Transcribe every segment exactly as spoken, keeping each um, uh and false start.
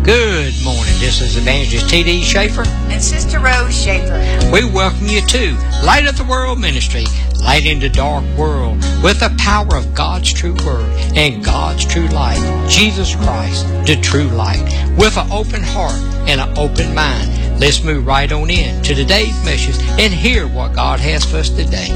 Good morning. This is Evangelist T D Schaefer and Sister Rose Schaefer. We welcome you to Light of the World Ministry, light in the dark world, with the power of God's true word and God's true light, Jesus Christ, the true light, with an open heart and an open mind. Let's move right on in to today's message and hear what God has for us today.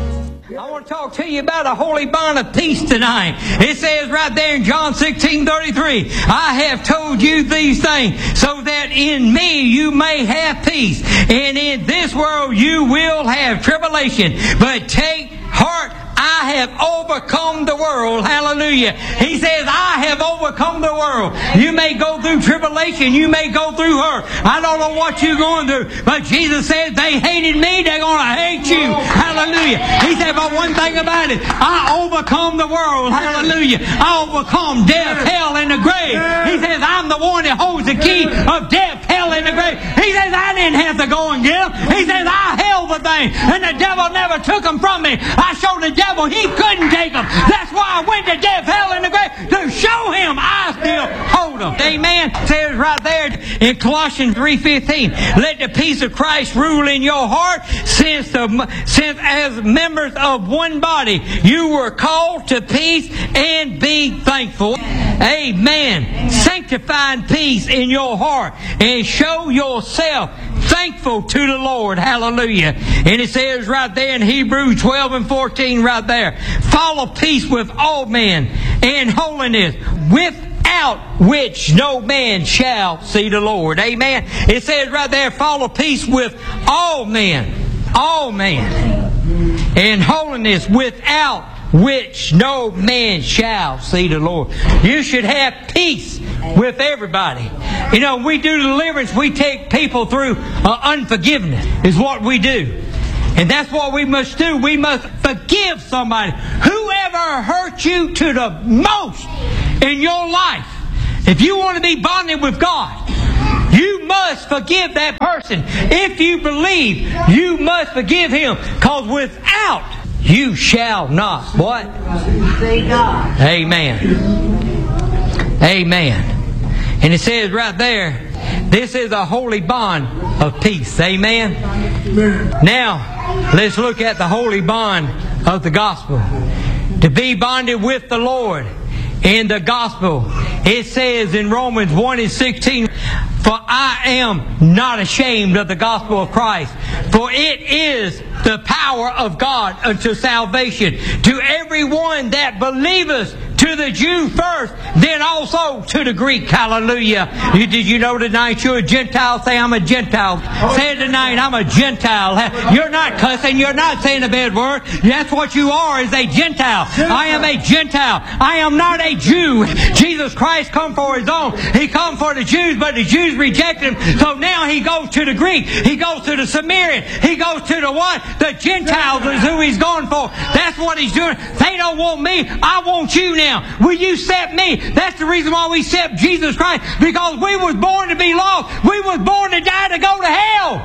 I want to talk to you about a holy bond of peace tonight. It says right there in John sixteen thirty-three, I have told you these things so that in me you may have peace. And in this world you will have tribulation. But take heart, I have overcome the world. Hallelujah. He says, I have overcome the world. You may go through tribulation. You may go through hurt. I don't know what you're going through. But Jesus said, they hated me. They're going to hate you. Hallelujah. He said, but one thing about it, I overcome the world. Hallelujah. I overcome death, hell, and the grave. He says, I'm the one that holds the key of death, hell, and the grave. He says, I didn't have to go and get them. He says, I held the thing. And the devil never took them from me. I showed the devil he couldn't take them. That's why I went to death, hell, and the grave, to show him I still hold them. Amen. It says right there in Colossians three fifteen, let the peace of Christ rule in your heart, since, the, since as members of one body you were called to peace, and be thankful. Amen. Sanctifying peace in your heart and show yourself thankful to the Lord. Hallelujah. And it says right there in Hebrews twelve and fourteen right there, follow peace with all men and holiness, without which no man shall see the Lord. Amen. It says right there, follow peace with all men. All men. And holiness, without which no man shall see the Lord. You should have peace with everybody. You know, we do deliverance, we take people through uh, unforgiveness is what we do. And that's what we must do. We must forgive somebody. Whoever hurt you to the most in your life, if you want to be bonded with God, you must forgive that person. If you believe, you must forgive him. Because without, you shall not. What? Amen. Amen. And it says right there, this is a holy bond of peace. Amen. Now, let's look at the holy bond of the gospel. To be bonded with the Lord in the gospel. It says in Romans one and sixteen, for I am not ashamed of the gospel of Christ, for it is the power of God unto salvation to everyone that believeth, to the Jew first, then also to the Greek. Hallelujah. You, did you know tonight you're a Gentile? Say, I'm a Gentile. Say it tonight, I'm a Gentile. You're not cussing. You're not saying a bad word. That's what you are, is a Gentile. I am a Gentile. I am not a Jew. Jesus Christ come for His own. He come for the Jews, but the Jews rejected Him. So now He goes to the Greek. He goes to the Samaritan. He goes to the what? The Gentiles is who He's going for. That's what He's doing. They don't want me. I want you now. Will you accept me? That's the reason why we accept Jesus Christ. Because we was born to be lost. We was born to die to go to hell.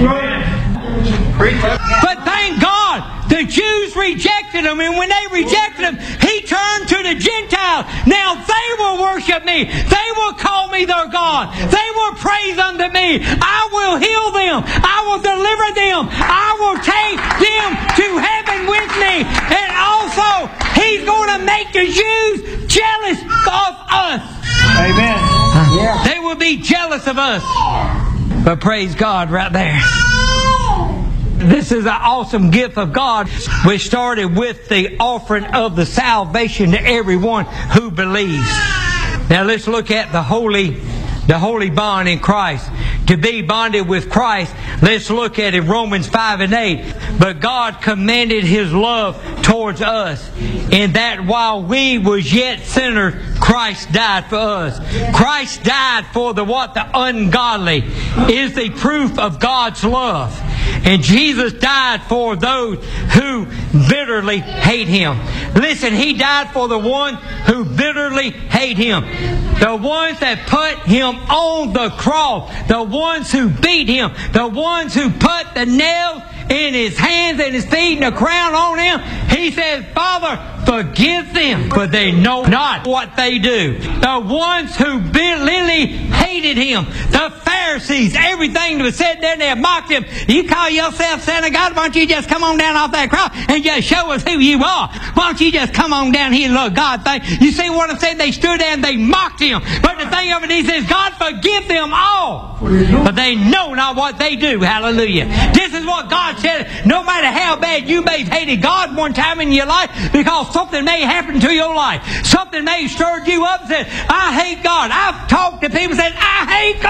But thank God, the Jews rejected Him. And when they rejected Him, He turned to the Gentiles. Now they will worship me. They will call me their God. They will praise unto me. I will heal them. I will deliver them. I will take them to heaven with me. And also, He's going to make the Jews jealous of us. Amen. Yeah. They will be jealous of us. But praise God right there. This is an awesome gift of God. We started with the offering of the salvation to everyone who believes. Now let's look at the holy, the holy bond in Christ. To be bonded with Christ, let's look at it, Romans five and eight. But God commanded His love towards us, in that while we was yet sinners, Christ died for us. Christ died for the what? The ungodly is the proof of God's love. And Jesus died for those who bitterly hate Him. Listen, He died for the one who bitterly hate Him. The ones that put Him on the cross. The ones who beat Him. The ones who put the nails in his hands and his feet and a crown on him. He says, Father, forgive them, for they know not what they do. The ones who literally hated him, the Pharisees, everything that was said there, they mocked him. You call yourself Son of God, why don't you just come on down off that cross and just show us who you are? Why don't you just come on down here and look God thing? You see what I'm saying? They stood there and they mocked him. But the thing of it, he says, God forgive them all, but they know not what they do. Hallelujah. This is what God said. No matter how bad you may have hated God one time in your life, because something may happen to your life. Something may have stirred you up and said, I hate God. I've talked to people and said, I hate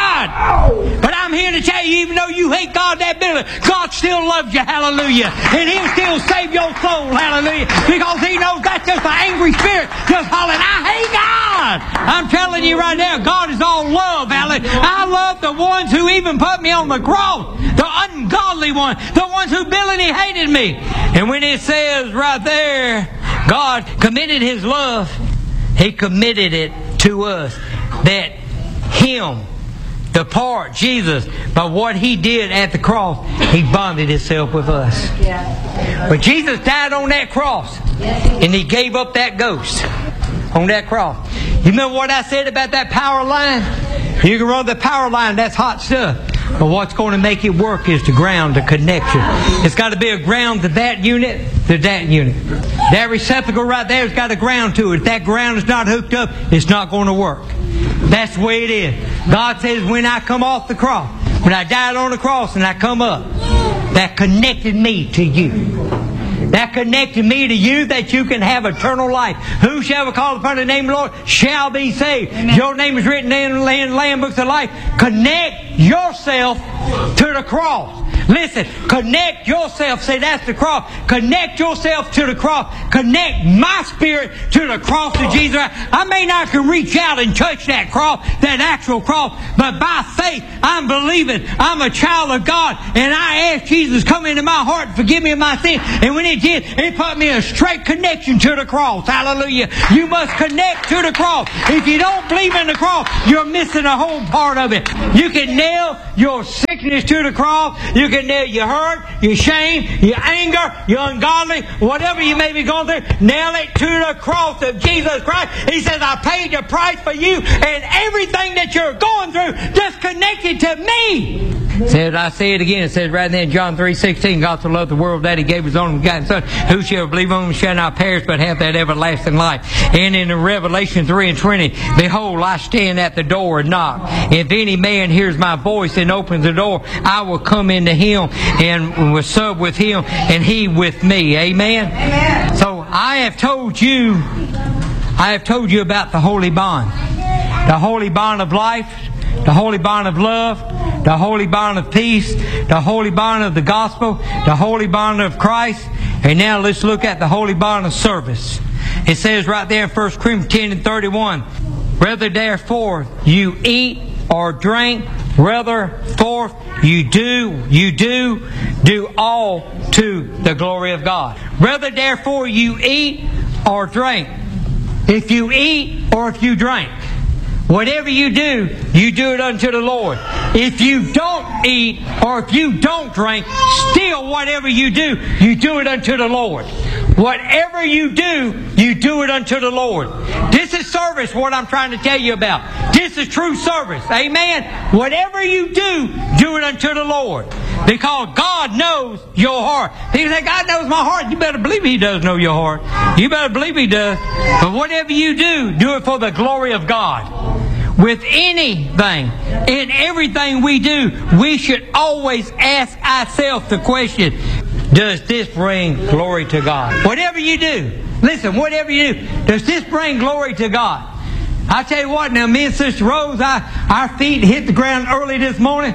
God. But I'm here to tell you, even though you hate God that bitterly, God still loves you. Hallelujah. And He'll still save your soul. Hallelujah. Because He knows that's just an angry spirit just hollering, I hate God. I'm telling you right now, God is all love. Hallelujah. I love the ones who even put me on the cross. The ungodly ones. The ones who billingly hated me. And when it says right there, God committed His love, He committed it to us. That Him, the part, Jesus, by what He did at the cross, He bonded Himself with us. But Jesus died on that cross, and He gave up that ghost on that cross. You remember what I said about that power line? You can run the power line, that's hot stuff. But what's going to make it work is the ground, the connection. It's got to be a ground to that unit, to that unit. That receptacle right there has got a ground to it. If that ground is not hooked up, it's not going to work. That's the way it is. God says, when I come off the cross, when I died on the cross and I come up, that connected me to you. That connected me to you, that you can have eternal life. Who shall call upon the name of the Lord shall be saved. Amen. Your name is written in the Lamb books of life. Connect yourself to the cross. Listen, connect yourself. Say, that's the cross. Connect yourself to the cross. Connect my spirit to the cross of Jesus. I may not can reach out and touch that cross, that actual cross, but by faith, I'm believing I'm a child of God, and I ask Jesus come into my heart and forgive me of my sin. And when He did, it put me a straight connection to the cross. Hallelujah. You must connect to the cross. If you don't believe in the cross, you're missing a whole part of it. You can nail your sickness to the cross. You can nail your hurt, your shame, your anger, your ungodly, whatever you may be going through, nail it to the cross of Jesus Christ. He says, I paid the price for you, and everything that you're going through just connected to me. Said, I say it again. It says right there in John three sixteen, God so loved the world that He gave His only begotten Son. Who shall believe on Him shall not perish, but have that everlasting life. And in Revelation three and twenty, behold, I stand at the door and knock. If any man hears my voice and opens the door, I will come into him and will sup with him, and he with me. Amen? Amen. So I have told you, I have told you about the holy bond. The holy bond of life, the holy bond of love, the holy bond of peace, the holy bond of the gospel, the holy bond of Christ. And now let's look at the holy bond of service. It says right there in First Corinthians ten and thirty-one, whether therefore you eat or drink, whether forth you do, you do, do all to the glory of God. Whether therefore you eat or drink, if you eat or if you drink, whatever you do, you do it unto the Lord. If you don't eat or if you don't drink, still whatever you do, you do it unto the Lord. Whatever you do, you do it unto the Lord. This is service, what I'm trying to tell you about. This is true service. Amen? Whatever you do, do it unto the Lord. Because God knows your heart. People say, God knows my heart. You better believe He does know your heart. You better believe He does. But whatever you do, do it for the glory of God. With anything, in everything we do, we should always ask ourselves the question, does this bring glory to God? Whatever you do, listen, whatever you do, does this bring glory to God? I tell you what, now me and Sister Rose, I, our feet hit the ground early this morning.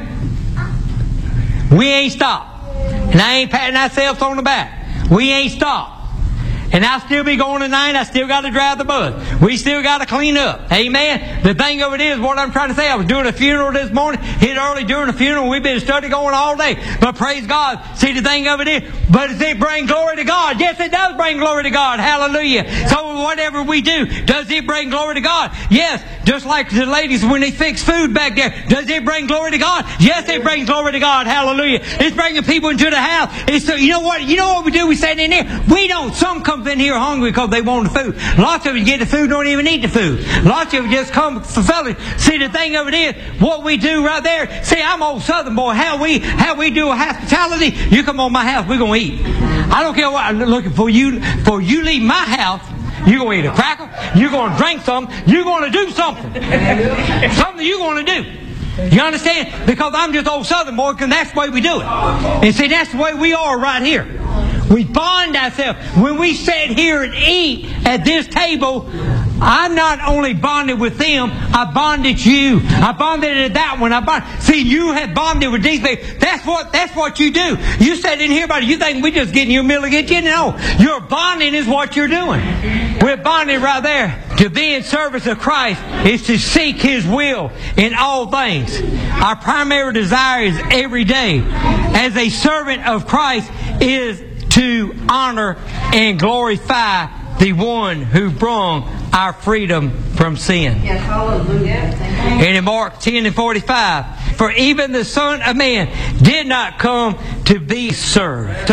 We ain't stopped. And I ain't patting ourselves on the back. We ain't stopped. And I'll still be going tonight. I still got to drive the bus. We still got to clean up. Amen. The thing of it is, what I'm trying to say, I was doing a funeral this morning. Hit early during the funeral. We've been studying going all day. But praise God. See, the thing of it is, but does it bring glory to God? Yes, it does bring glory to God. Hallelujah. So whatever we do, does it bring glory to God? Yes. Just like the ladies when they fix food back there. Does it bring glory to God? Yes, it brings glory to God. Hallelujah. It's bringing people into the house. It's, you know what? You know what we do? We sit in here. We don't. Some come in here hungry because they want the food. Lots of you get the food, don't even eat the food. Lots of you just come for fellowship. See, the thing of it is, what we do right there. See, I'm old Southern boy. How we how we do a hospitality. You come on my house, we're gonna eat. I don't care what I'm looking for you. For you leave my house, you're going to eat a cracker, you're going to drink something, you're going to do something. Something you're going to do. You understand? Because I'm just old Southern boy, and that's the way we do it. And see, that's the way we are right here. We bond ourselves. When we sit here and eat at this table, I'm not only bonded with them, I bonded you. I bonded at that one. I bonded. See, you have bonded with these people. That's what that's what you do. You sit in here, buddy. You think we just getting your meal to get you? No. Your bonding is what you're doing. We're bonded right there. To be in service of Christ is to seek His will in all things. Our primary desire is every day, as a servant of Christ, is to honor and glorify the one who brought our freedom from sin. Yes, hallelujah. And in Mark ten and forty-five, for even the Son of Man did not come to be served,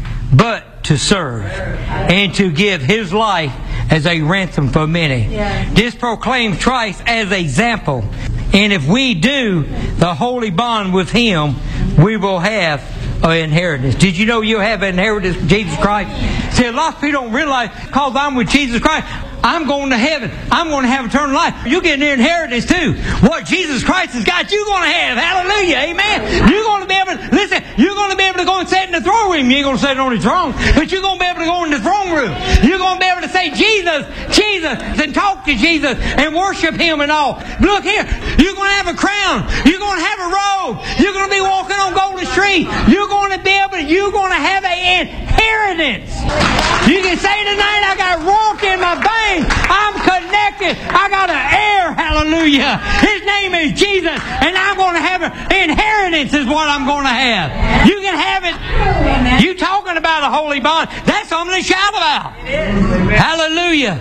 but to serve and to give His life as a ransom for many. Yeah. This proclaims Christ as an example. And if we do the holy bond with Him, we will have an inheritance. Did you know you'll have an inheritance with Jesus Christ? See, a lot of people don't realize, because I'm with Jesus Christ, I'm going to heaven. I'm going to have eternal life. You're getting an inheritance too. What Jesus Christ has got, you're going to have. Hallelujah. Amen. You're going to be able to, listen, you're going to be able to go and sit in the throne room. You ain't going to sit on the throne, but you're going to be able to go in the throne room. You're going to be able to say, Jesus, Jesus, and talk to Jesus and worship Him and all. Look here. You're going to have a crown. You're going to have a robe. You're going to be walking on golden street. You're going to be able to, you're going to have an inheritance. You can say tonight, I got rock in my veins. I'm connected. I got an heir. Hallelujah. His name is Jesus. And I'm going to have an inheritance is what I'm going to have. You can have it. You talking about a holy bond. That's something to shout about. Hallelujah.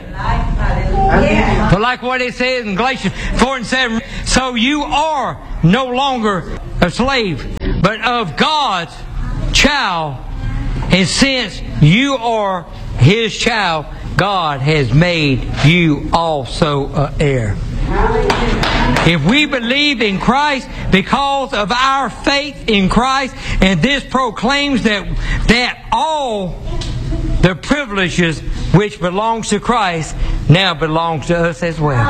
But like what it says in Galatians four and seven, so you are no longer a slave, but of God's child. And since you are His child, God has made you also an heir. If we believe in Christ because of our faith in Christ, and this proclaims that that all the privileges which belongs to Christ now belongs to us as well.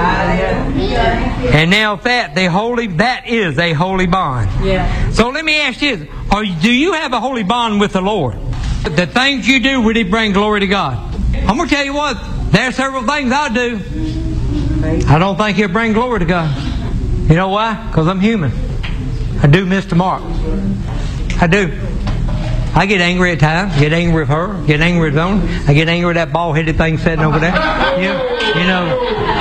And now that the holy that is a holy bond. Yeah. So let me ask you: Are do you have a holy bond with the Lord? The things you do really bring glory to God. I'm going to tell you what, there are several things I do. I don't think it'll bring glory to God. You know why? Because I'm human. I do miss the mark. I do. I get angry at times. Get angry with her. Get angry with them. I get angry with that bald-headed thing sitting over there. You, you know.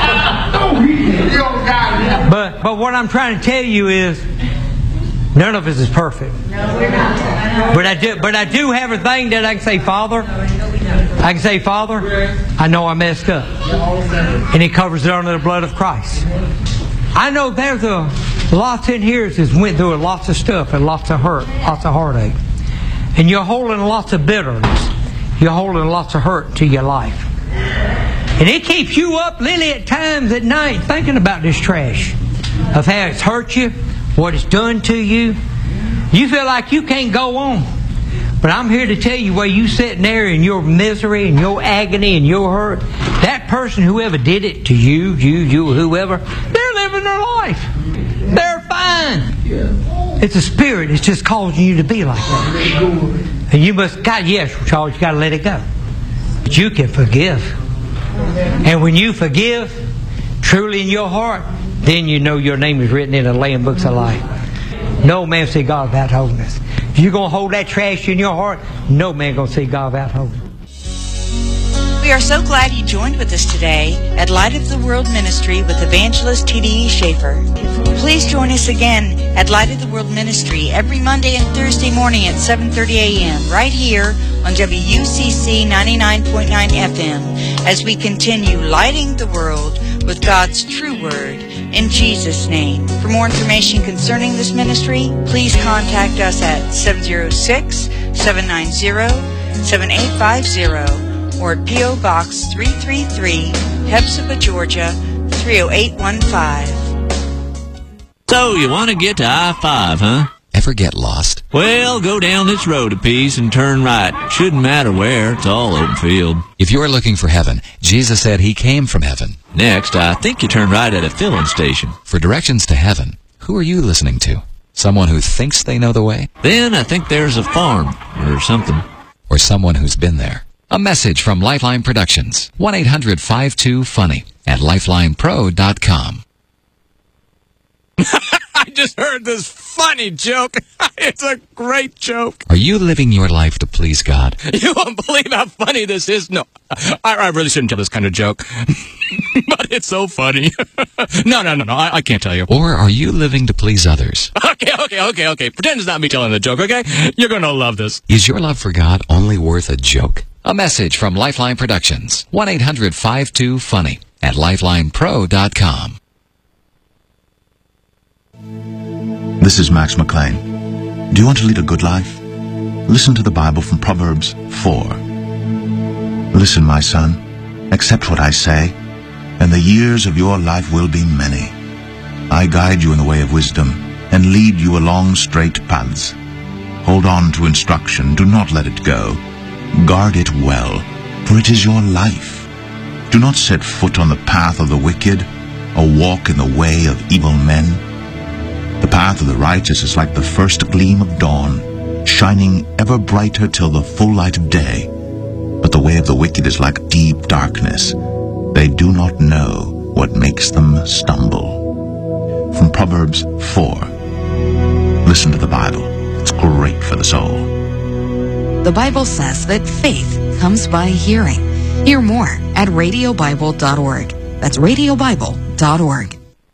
But but what I'm trying to tell you is, none of us is perfect. No, we're not. But I do. But I do have a thing that I can say, Father. I can say, Father, I know I messed up, and He covers it under the blood of Christ. I know there's a lots in here that's went through lots of stuff and lots of hurt, lots of heartache. And you're holding lots of bitterness. You're holding lots of hurt to your life. And it keeps you up, Lily, at times at night thinking about this trash. Of how it's hurt you, what it's done to you. You feel like you can't go on. But I'm here to tell you, where you sitting there in your misery and your agony and your hurt, that person, whoever did it to you, you, you, whoever, they're living their life. They're fine. It's a spirit. It's just causing you to be like that. And you must, God, yes, Charles, you got to let it go. But you can forgive. And when you forgive, truly in your heart, then you know your name is written in the Lamb books of life. No man see God without holiness. If you're going to hold that trash in your heart, no man going to see God without holiness. We are so glad you joined with us today at Light of the World Ministry with Evangelist T D E Schaefer. Please join us again at Light of the World Ministry every Monday and Thursday morning at seven thirty a.m. right here on W C C ninety-nine point nine F M as we continue lighting the world with God's true word in Jesus' name. For more information concerning this ministry, please contact us at seven oh six, seven nine zero, seven eight five zero or at P O. Box three three three, Hepzibah, Georgia, three oh eight one five. So, you want to get to I five, huh? Ever get lost? Well, go down this road a piece and turn right. Shouldn't matter where, it's all open field. If you're looking for heaven, Jesus said he came from heaven. Next, I think you turn right at a filling station. For directions to heaven, who are you listening to? Someone who thinks they know the way? Then I think there's a farm, or something. Or someone who's been there. A message from Lifeline Productions. one eight hundred five two funny at lifeline pro dot com. I just heard this funny joke. It's a great joke. Are you living your life to please God? You won't believe how funny this is. No, I, I really shouldn't tell this kind of joke. But it's so funny. No, no, no, no, I, I can't tell you. Or are you living to please others? Okay, okay, okay, okay. Pretend it's not me telling the joke, okay? You're going to love this. Is your love for God only worth a joke? A message from Lifeline Productions. one eight hundred five two funny at lifeline pro dot com. This is Max McLean. Do you want to lead a good life? Listen to the Bible from Proverbs four. Listen, my son, accept what I say, and the years of your life will be many. I guide you in the way of wisdom, and lead you along straight paths. Hold on to instruction, do not let it go. Guard it well, for it is your life. Do not set foot on the path of the wicked, or walk in the way of evil men. The path of the righteous is like the first gleam of dawn, shining ever brighter till the full light of day. But the way of the wicked is like deep darkness. They do not know what makes them stumble. From Proverbs four. Listen to the Bible. It's great for the soul. The Bible says that faith comes by hearing. Hear more at radio bible dot org. That's radio bible dot org.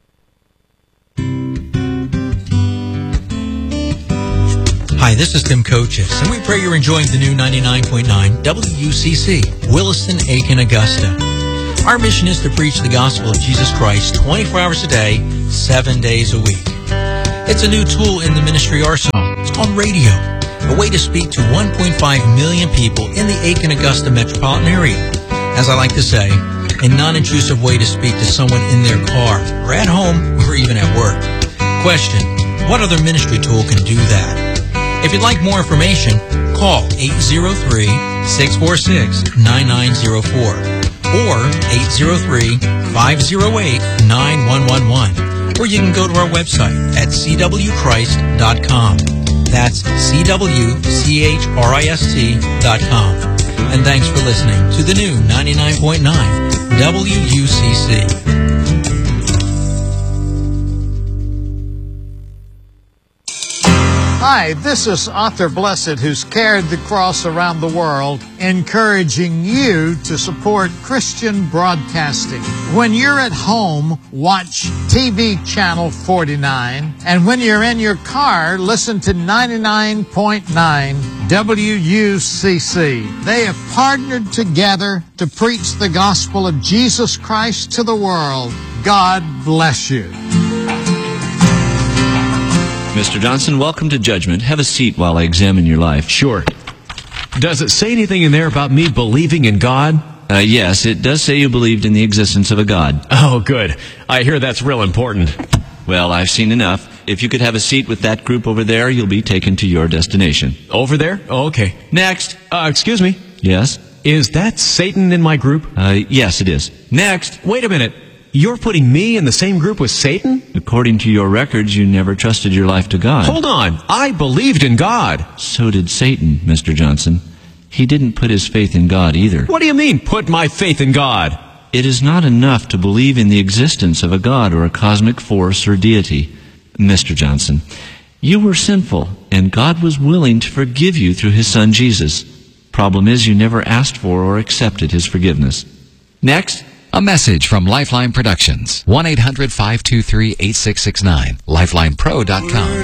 Hi, this is Tim Coaches, and we pray you're enjoying the new ninety-nine point nine W U C C, Williston, Aiken, Augusta. Our mission is to preach the gospel of Jesus Christ twenty-four hours a day, seven days a week. It's a new tool in the ministry arsenal. It's called radio, a way to speak to one point five million people in the Aiken, Augusta metropolitan area. As I like to say, a non-intrusive way to speak to someone in their car, or at home, or even at work. Question, what other ministry tool can do that? If you'd like more information, call eight oh three, six four six, nine nine oh four or eight oh three, five oh eight, nine one one one. Or you can go to our website at c w christ dot com. That's C W C H R I S T dot com. And thanks for listening to the new ninety-nine point nine W U C C. Hi, this is Arthur Blessed, who's carried the cross around the world, encouraging you to support Christian broadcasting. When you're at home, watch T V Channel forty-nine, and when you're in your car, listen to ninety-nine point nine W U C C. They have partnered together to preach the gospel of Jesus Christ to the world. God bless you. Mister Johnson, welcome to Judgment. Have a seat while I examine your life. Sure. Does it say anything in there about me believing in God? Uh, yes, it does say you believed in the existence of a God. Oh, good. I hear that's real important. Well, I've seen enough. If you could have a seat with that group over there, you'll be taken to your destination. Over there? Oh, okay. Next. Uh, excuse me? Yes? Is that Satan in my group? Uh, yes, it is. Next. Wait a minute. You're putting me in the same group with Satan? According to your records, you never trusted your life to God. Hold on. I believed in God. So did Satan, Mister Johnson. He didn't put his faith in God either. What do you mean, put my faith in God? It is not enough to believe in the existence of a God or a cosmic force or deity. Mister Johnson, you were sinful, and God was willing to forgive you through His Son Jesus. Problem is, you never asked for or accepted His forgiveness. Next. A message from Lifeline Productions. one eight hundred five two three eight six six nine. lifeline pro dot com.